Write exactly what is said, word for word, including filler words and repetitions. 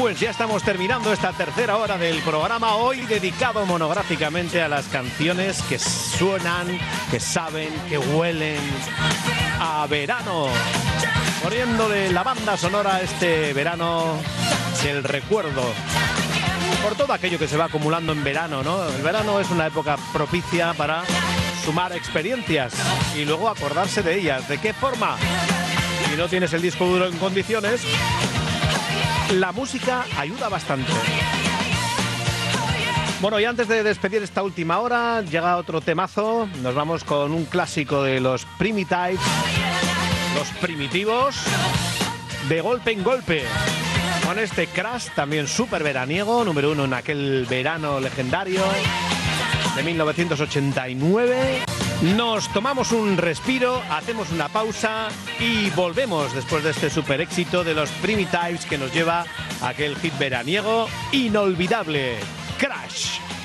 Pues ya estamos terminando esta tercera hora del programa, hoy dedicado monográficamente a las canciones que suenan, que saben, que huelen a verano. Poniéndole la banda sonora a este verano del recuerdo. Por todo aquello que se va acumulando en verano, ¿no? El verano es una época propicia para sumar experiencias y luego acordarse de ellas. ¿De qué forma? Si no tienes el disco duro en condiciones, la música ayuda bastante. Bueno, y antes de despedir esta última hora, llega otro temazo. Nos vamos con un clásico de los Primitives, los primitivos, de golpe en golpe. Con este Crash, también súper veraniego, número uno en aquel verano legendario de mil novecientos ochenta y nueve. Nos tomamos un respiro, hacemos una pausa y volvemos después de este super éxito de los Primitives que nos lleva a aquel hit veraniego inolvidable, Crash.